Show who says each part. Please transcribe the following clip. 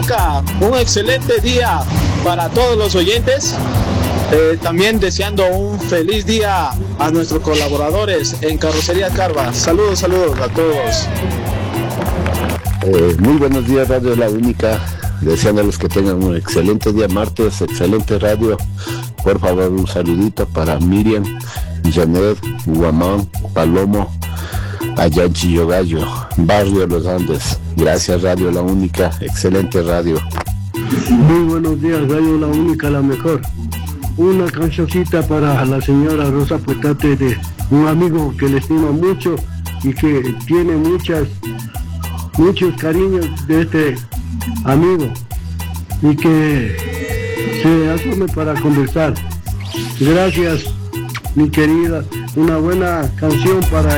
Speaker 1: Única, un excelente día para todos los oyentes. También deseando un feliz día a nuestros colaboradores en Carrocería Carva. Saludos a todos.
Speaker 2: Muy buenos días, Radio La Única. Deseándoles que tengan un excelente día martes, excelente radio. Por favor, un saludito para Miriam, Janet, Guamán, Palomo, allá en Chillogallo, Barrio Los Andes. Gracias, Radio La Única, excelente radio.
Speaker 3: Muy buenos días, Radio La Única, la mejor. Una cancioncita para la señora Rosa Petate, de un amigo que le estima mucho y que tiene muchos cariños de este amigo y que se asume para conversar. Gracias, mi querida. Una buena canción para